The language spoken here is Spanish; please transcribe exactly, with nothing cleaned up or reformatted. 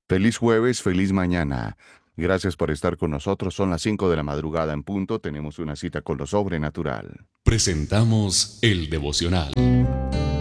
Feliz jueves, feliz mañana. Gracias por estar con nosotros. Son las cinco de la madrugada en punto. Tenemos una cita con lo sobrenatural. Presentamos el devocional.